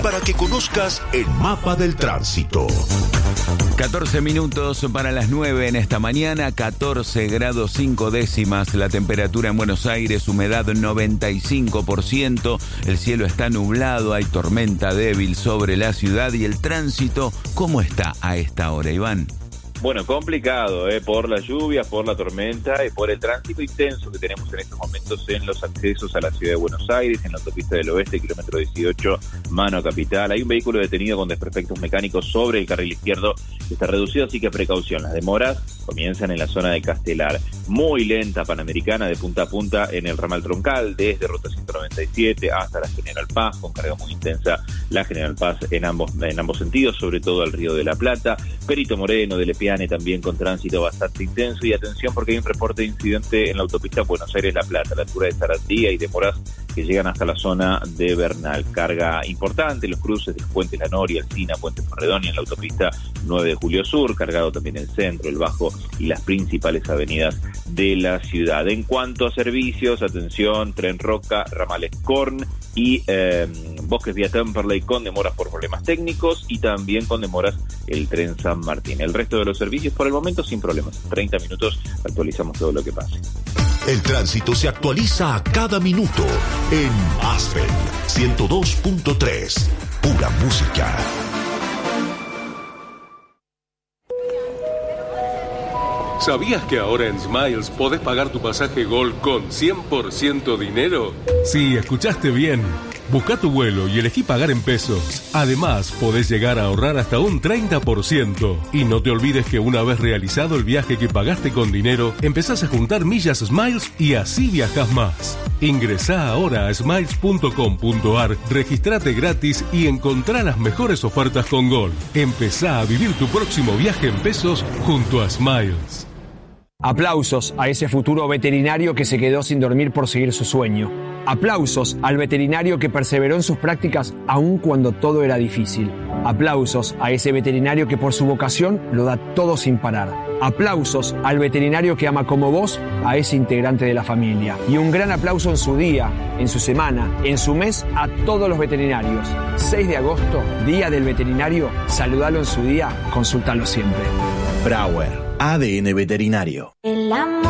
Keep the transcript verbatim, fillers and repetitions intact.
para que conozcas el mapa del tránsito. catorce minutos para las nueve en esta mañana, catorce grados cinco décimas la temperatura en Buenos Aires, humedad noventa y cinco por ciento, el cielo está nublado, hay tormenta débil sobre la ciudad y el tránsito, ¿cómo está a esta hora, Iván? Bueno, complicado, ¿eh? por las lluvias, por la tormenta y por el tránsito intenso que tenemos en estos momentos en los accesos a la ciudad de Buenos Aires, en la autopista del Oeste, kilómetro dieciocho, mano a Capital. Hay un vehículo detenido con desperfectos mecánicos sobre el carril izquierdo, que está reducido, así que precaución. Las demoras comienzan en la zona de Castelar. Muy lenta Panamericana de punta a punta en el ramal troncal, desde Ruta ciento noventa y siete hasta la General Paz, con carga muy intensa la General Paz en ambos, en ambos sentidos, sobre todo al Río de la Plata. Perito Moreno, de Lepiane, también con tránsito bastante intenso, y atención porque hay un reporte de incidente en la autopista Buenos Aires-La Plata, a la altura de Sarandía, y demoras que llegan hasta la zona de Bernal. Carga importante, los cruces del Puente La Noria, Alsina, Puente Porredón, y en la autopista nueve de Julio Sur, cargado también el centro, el Bajo y las principales avenidas de la ciudad. En cuanto a servicios, atención, Tren Roca, ramales Corn y eh, Bosques vía Temperley con demoras por problemas técnicos, y también con demoras el tren San Martín. El resto de los servicios por el momento sin problemas. En treinta minutos actualizamos todo lo que pase. El tránsito se actualiza a cada minuto en Aspen ciento dos punto tres. Pura música. ¿Sabías que ahora en Smiles podés pagar tu pasaje Gol con cien por ciento dinero? Sí, escuchaste bien. Busca tu vuelo y elegí pagar en pesos. Además, podés llegar a ahorrar hasta un treinta por ciento. Y no te olvides que una vez realizado el viaje que pagaste con dinero, empezás a juntar millas Smiles y así viajás más. Ingresá ahora a smiles punto com punto ar, registrate gratis y encontrá las mejores ofertas con Gol. Empezá a vivir tu próximo viaje en pesos junto a Smiles. Aplausos a ese futuro veterinario que se quedó sin dormir por seguir su sueño. Aplausos al veterinario que perseveró en sus prácticas aun cuando todo era difícil. Aplausos a ese veterinario que por su vocación lo da todo sin parar. Aplausos al veterinario que ama como vos a ese integrante de la familia. Y un gran aplauso en su día, en su semana, en su mes a todos los veterinarios. seis de agosto, Día del Veterinario. Saludalo en su día, consultalo siempre. Brauer, A D N Veterinario. El amor